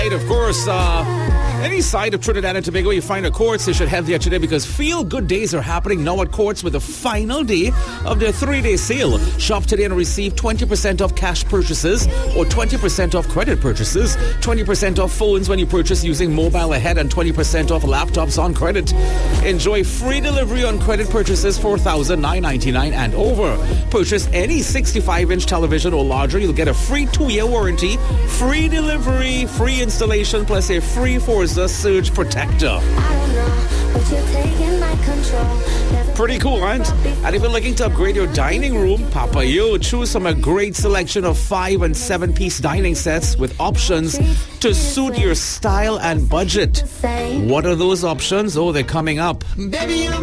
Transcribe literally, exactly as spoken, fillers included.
Of course, uh, any side of Trinidad and Tobago you find a Courts, you should head there today because Feel Good Days are happening now at Courts with the final day of their three-day sale. Shop today and receive twenty percent off cash purchases or twenty percent off credit purchases, twenty percent off phones when you purchase using mobile ahead, and twenty percent off laptops on credit. Enjoy free delivery on credit purchases four thousand nine hundred ninety-nine dollars and over. Purchase any sixty-five inch television or larger, you'll get a free two-year warranty, free delivery, free installation, plus a free Forza Surge protector. I don't know, but you're taking my control. Pretty cool, right? And if you're looking to upgrade your dining room, Papa Yo, choose from a great selection of five and seven piece dining sets with options to suit your style and budget. What are those options? Oh, they're coming up. Baby,